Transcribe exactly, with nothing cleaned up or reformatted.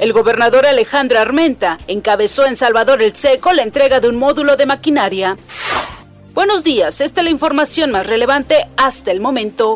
El gobernador Alejandro Armenta encabezó en Salvador el Seco la entrega de un módulo de maquinaria. Buenos días, esta es la información más relevante hasta el momento.